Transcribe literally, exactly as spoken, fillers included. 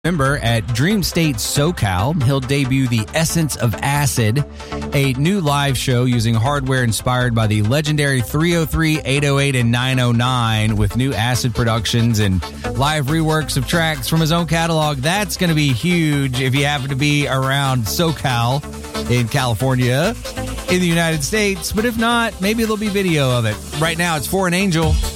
November at Dream State SoCal. He'll debut the Essence of Acid, a new live show using hardware inspired by the legendary three oh three, eight oh eight, and nine oh nine with new Acid productions and live reworks of tracks from his own catalog. That's going to be huge if you happen to be around SoCal in California in the United States. But if not, maybe there'll be video of it. Right now, it's For an Angel.